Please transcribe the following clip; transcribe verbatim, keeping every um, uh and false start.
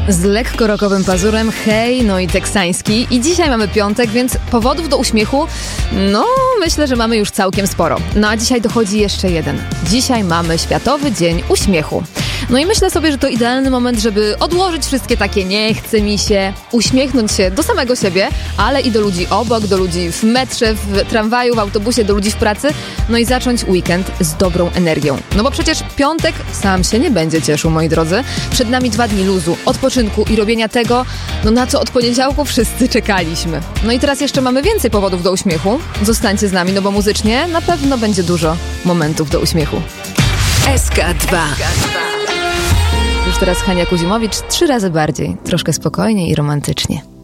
Z lekko rockowym pazurem, hej, no i teksański. I dzisiaj mamy piątek, więc powodów do uśmiechu, no myślę, że mamy już całkiem sporo. No a dzisiaj dochodzi jeszcze jeden. Dzisiaj mamy Światowy Dzień Uśmiechu. No i myślę sobie, że to idealny moment, żeby odłożyć wszystkie takie nie chce mi się, uśmiechnąć się do samego siebie, ale i do ludzi obok, do ludzi w metrze, w tramwaju, w autobusie, do ludzi w pracy, no i zacząć weekend z dobrą energią. No bo przecież piątek sam się nie będzie cieszył, moi drodzy. Przed nami dwa dni luzu, odpoczynku i robienia tego, no na co od poniedziałku wszyscy czekaliśmy. No i teraz jeszcze mamy więcej powodów do uśmiechu. Zostańcie z nami, no bo muzycznie na pewno będzie dużo momentów do uśmiechu. S K dwa. Już teraz Hania Kuzimowicz trzy razy bardziej, troszkę spokojniej i romantycznie.